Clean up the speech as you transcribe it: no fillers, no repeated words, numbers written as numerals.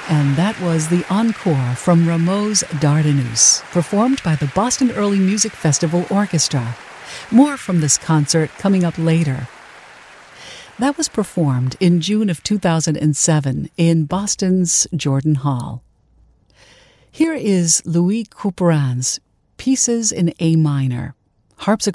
And that was the encore from Rameau's Dardanus, performed by the Boston Early Music Festival Orchestra. More from this concert coming up later. That was performed in June of 2007 in Boston's Jordan Hall. Here is Louis Couperin's Pieces in A minor, harpsichord